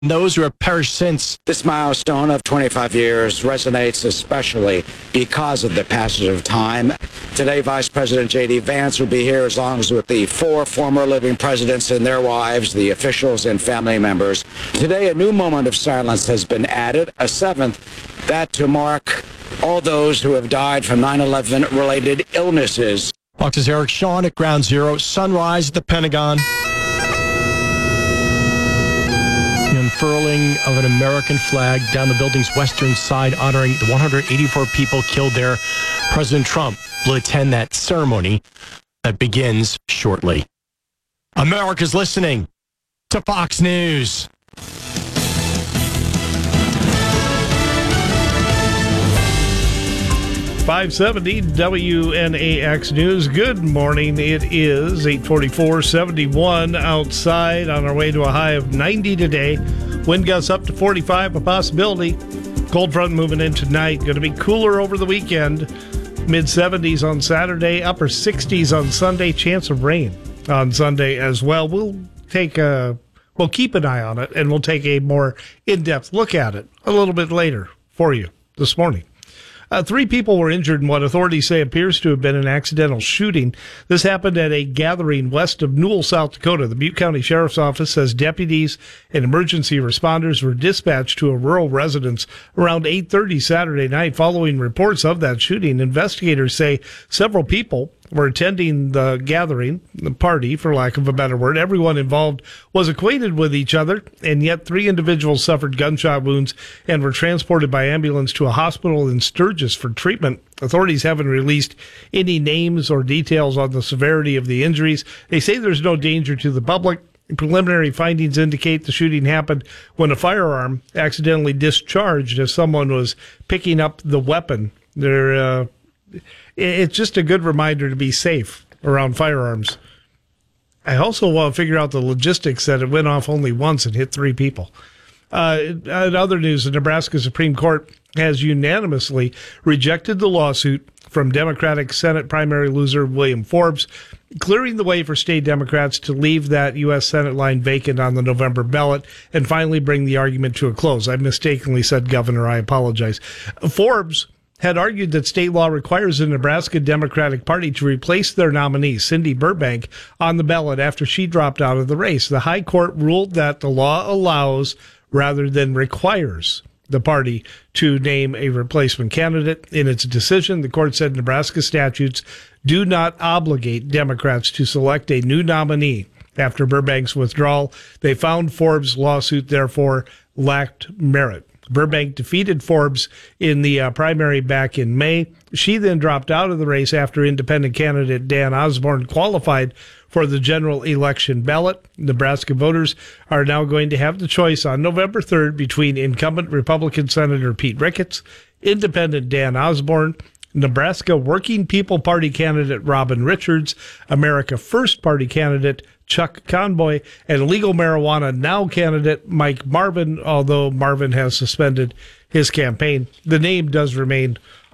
Those who have perished since. This milestone of 25 years resonates especially because of the passage of time. Today, Vice President J.D. Vance will be here as long as with the 4 former living presidents and their wives, the officials and family members. Today, a new moment of silence has been added, a 7th, that to mark all those who have died from 9/11 related illnesses. Fox's Eric Shawn at Ground Zero. Sunrise at the Pentagon. The unfurling of an American flag down the building's western side, honoring the 184 people killed there. President Trump will attend that ceremony that begins shortly. America's listening to Fox News. .570 WNAX News. Good morning. It is 8:44, 71 outside, on our way to a high of 90 today. Wind gusts up to 45, a possibility. Cold front moving in tonight. Going to be cooler over the weekend. Mid-70s on Saturday, upper 60s on Sunday. Chance of rain on Sunday as well. We'll keep an eye on it, and we'll take a more in-depth look at it a little bit later for you this morning. 3 people were injured in what authorities say appears to have been an accidental shooting. This happened at a gathering west of Newell, South Dakota. The Butte County Sheriff's Office says deputies and emergency responders were dispatched to a rural residence around 8:30 Saturday night following reports of that shooting. Investigators say several people were attending the gathering, the party, for lack of a better word. Everyone involved was acquainted with each other, and yet 3 individuals suffered gunshot wounds and were transported by ambulance to a hospital in Sturgis for treatment. Authorities haven't released any names or details on the severity of the injuries. They say there's no danger to the public. Preliminary findings indicate the shooting happened when a firearm accidentally discharged as someone was picking up the weapon. It's just a good reminder to be safe around firearms. I also want to figure out the logistics that it went off only once and hit 3 people. In other news, the Nebraska Supreme Court has unanimously rejected the lawsuit from Democratic Senate primary loser William Forbes, clearing the way for state Democrats to leave that U.S. Senate line vacant on the November ballot and finally bring the argument to a close. I mistakenly said governor. I apologize. Forbes had argued that state law requires the Nebraska Democratic Party to replace their nominee, Cindy Burbank, on the ballot after she dropped out of the race. The High Court ruled that the law allows rather than requires the party to name a replacement candidate. In its decision, the court said Nebraska statutes do not obligate Democrats to select a new nominee after Burbank's withdrawal. They found Forbes' lawsuit, therefore, lacked merit. Burbank defeated Forbes in the primary back in May. She then dropped out of the race after independent candidate Dan Osborne qualified for the general election ballot. Nebraska voters are now going to have the choice on November 3rd between incumbent Republican Senator Pete Ricketts, independent Dan Osborne, Nebraska Working People Party candidate Robin Richards, America First Party candidate Chuck Conboy, and Legal Marijuana Now candidate Mike Marvin, although Marvin has suspended his campaign. The name does remain